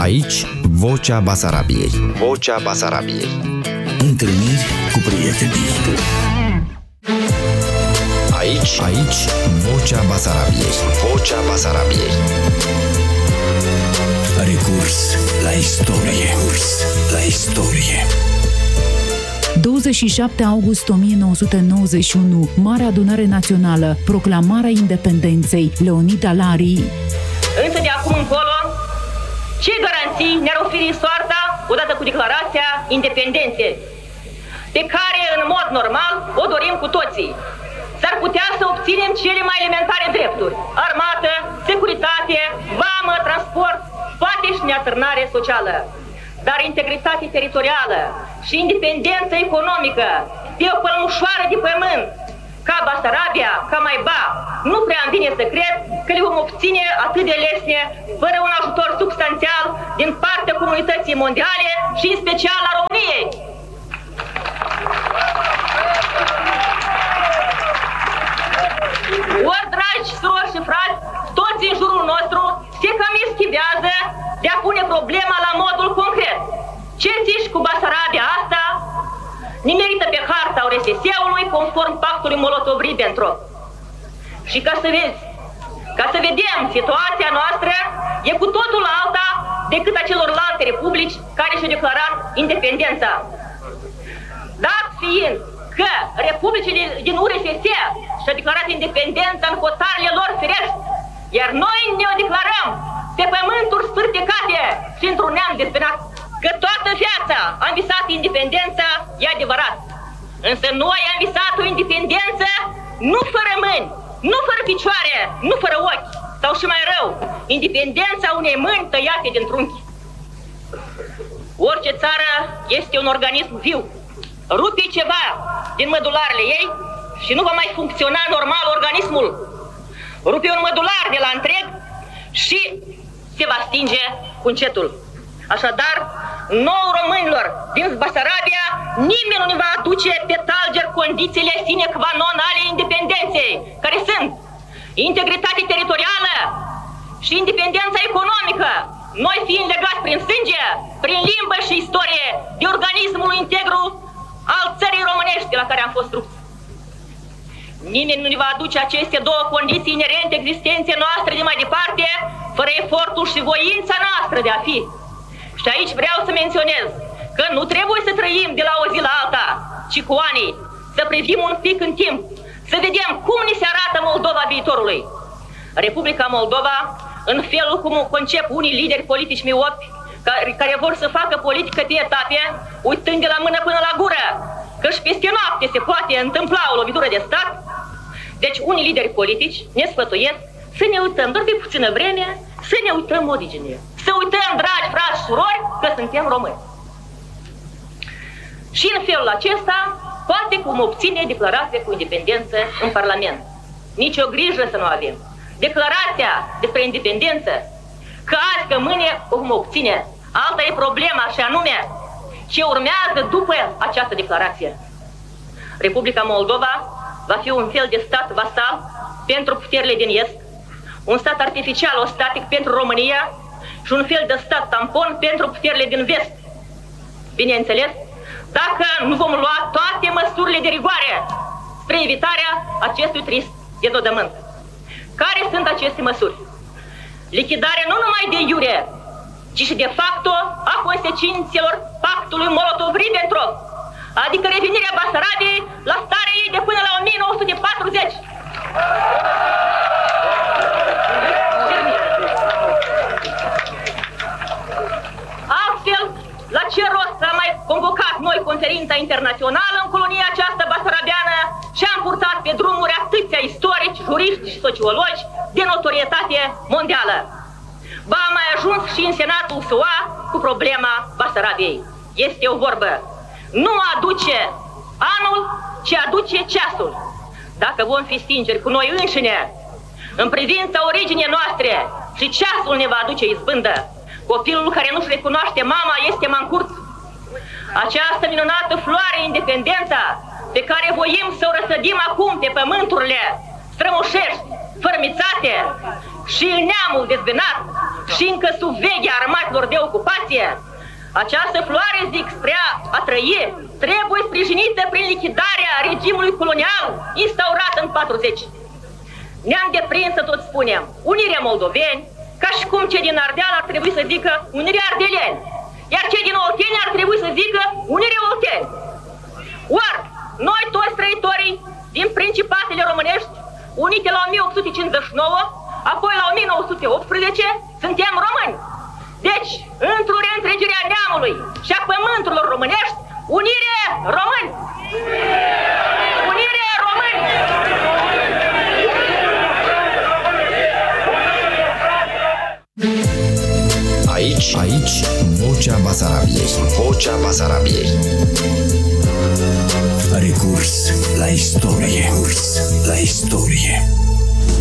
Aici, Vocea Basarabiei. Vocea Basarabiei. Întâlniri cu prietenii. Aici, Vocea Basarabiei. Vocea Basarabiei. Recurs la istorie. 27 august 1991, Marea Adunare Națională, proclamarea independenței, Leonid Alarii. Însă de acum încolo, ce garanții ne-ar oferi soarta odată cu declarația independenței, pe care în mod normal o dorim cu toții? S-ar putea să obținem cele mai elementare drepturi: armată, securitate, vamă, transport, poate și neatârnare socială. Dar integritate teritorială și independență economică pe o pălmușoară de pământ ca Basarabia, ca Maiba, nu prea îmi vine să cred că le vom obține atât de lesne, fără un ajutor substanțial din partea comunității mondiale și în special a României. Ori, dragi surori și frați, toți în jurul nostru se cam eschivează de a pune problema la modul concret. Ce zici cu Basarabia asta? Nimerită pe harta URSS-ului conform pactului Molotov-Ribbentrop. Și ca să vedem, situația noastră e cu totul alta decât a celorlalte republici care și-au declarat independența. Dat fiind că republicile din URSS și-au declarat independența în hotarele lor firești, iar noi ne-o declarăm pe pământuri sfârtecate și într-un neam despenat. Că toată viața am visat independența, e adevărat. Însă noi am visat o independență nu fără mâini, nu fără picioare, nu fără ochi, sau și mai rău, independența unei mâini tăiate din trunchi. Orice țară este un organism viu. Rupi ceva din mădularele ei și nu va mai funcționa normal organismul. Rupi un mădular de la întreg și se va stinge cu încetul. Așadar, nouă românilor din Basarabia, nimeni nu ne va aduce pe talger condițiile sine qua non ale independenței, care sunt integritate teritorială și independența economică, noi fiind legați prin sânge, prin limbă și istorie, de organismul integru al țării românești la care am fost rupți. Nimeni nu ne va aduce aceste două condiții inerente existenței noastre de mai departe, fără efortul și voința noastră de a fi. Și aici vreau să menționez că nu trebuie să trăim de la o zi la alta, ci cu ani, să privim un pic în timp, să vedem cum ni se arată Moldova viitorului. Republica Moldova, în felul cum o concep unii lideri politici miopi, care vor să facă politică pe etape, uitând de la mână până la gură, că și peste noapte se poate întâmpla o lovitură de stat. Deci unii lideri politici ne sfătuiesc să ne uităm doar pe puțină vreme, să ne uităm origine. Să uităm, dragi frați și surori, că suntem români. Și în felul acesta, poate cum obține declarația cu independență în Parlament. Nici o grijă să nu avem. Declarația despre independență, că azi, că mâine o vom obține. Alta e problema, și anume ce urmează după această declarație. Republica Moldova va fi un fel de stat vasal pentru puterile din Est, un stat artificial ostatic pentru România și un fel de stat tampon pentru puterile din Vest. Bineînțeles, dacă nu vom lua toate măsurile de rigoare spre evitarea acestui trist denodământ. Care sunt aceste măsuri? Lichidarea nu numai de iure, ci și de facto a consecințelor pactului Molotov-Ribbentrop, adică revenirea Basarabiei la starea ei de până la 1940. Altfel, la ce rost am mai convocat noi conferința internațională în colonia aceasta basarabiană și am purtat pe drumuri atâția istorici, juriști și sociologi de notorietate mondială? Ba, am mai ajuns și în Senatul SUA cu problema Basarabiei. Este o vorbă: nu aduce anul, ci aduce ceasul. Dacă vom fi sinceri cu noi înșine în privința originii noastre, și ceasul ne va aduce izbândă. Copilul care nu-și recunoaște mama este mancurt. Această minunată floare, independența, pe care voim să o răsădim acum pe pământurile strămoșești, fărmițate, și în neamul dezvenat și încă sub veghea armaților de ocupație. Această floare, zic, spre a trăi, trebuie sprijinită prin lichidarea regimului colonial instaurat în 40. Ne-am deprins să tot spunem unire moldoveni, ca și cum cei din Ardeal ar trebui să zică unire ardeleni, iar cei din Olteni ar trebui să zică unire olteni. Ori, noi toți trăitorii din Principatele Românești, unite la 1859, apoi la 1918, suntem români. Deci, într-o reîntregire a neamului și a pământurilor românești, unire români! Unire români! Aici, Vocea Basarabiei. Vocea Basarabiei. Recurs la istorie. Recurs la istorie.